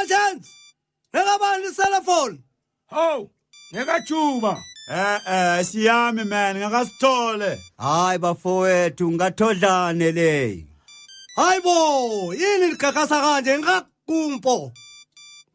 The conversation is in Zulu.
chance. Ngabani cellphone? Hawu, ngekajuba. Siyami man ngakasithole. Hayi bafowethu ngathodlane le. Hayibo, yini ligagasa kanje ngakakumpo?